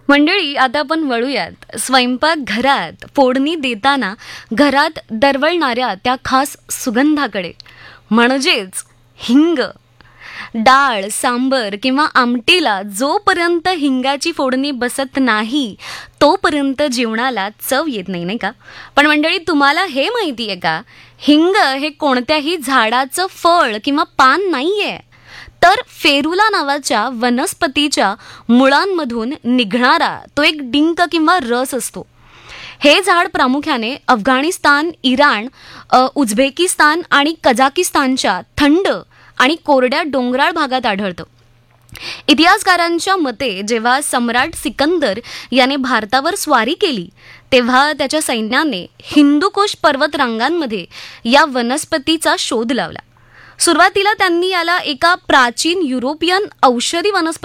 मंडळी, आता आपण वळूयात स्वयंपाकघरात फोडणी देताना घरात दरवळणाऱ्या त्या खास सुगंधाकडे, म्हणजेच हिंग. डाळ, सांबर किंवा आमटीला जोपर्यंत हिंगाची फोडणी बसत नाही तोपर्यंत जेवणाला चव येत नाही, नाही का? पण मंडळी, तुम्हाला हे माहिती आहे का, हिंग हे कोणत्याही झाडाचं फळ किंवा पान नाहीये, तर फेरुला नावाच्या वनस्पतीच्या मुळांमधून निघणारा तो एक डिंक किंवा रस असतो. हे झाड प्रामुख्याने अफगाणिस्तान, इराण, उझबेकिस्तान आणि कझाकिस्तानच्या थंड आणि कोरड्या डोंगराळ भागात आढळतं. इतिहासकारांच्या मते जेव्हा सम्राट सिकंदर याने भारतावर स्वारी केली तेव्हा त्याच्या सैन्याने हिंदुकुश पर्वतरांगांमध्ये या वनस्पतीचा शोध लावला. सुरुवातीला त्यांनी याला एका प्राचीन युरोपियन औषधी वनस्पती